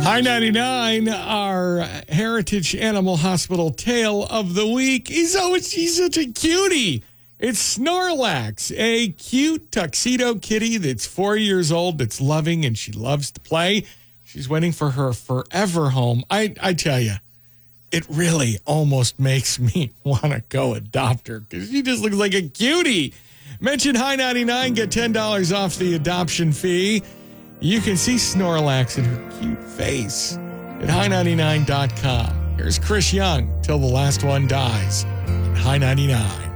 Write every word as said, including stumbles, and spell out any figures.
High ninety-nine, our Heritage Animal Hospital tale of the week. He's always, he's such a cutie. It's Snorlax, a cute tuxedo kitty that's four years old, that's loving, and she loves to play. She's waiting for her forever home. I, I tell you, it really almost makes me want to go adopt her because she just looks like a cutie. Mention High ninety-nine, get ten dollars off the adoption fee. You can see Snorlax in her cute face at high ninety-nine dot com. Here's Chris Young, Till the Last One Dies, on High ninety-nine.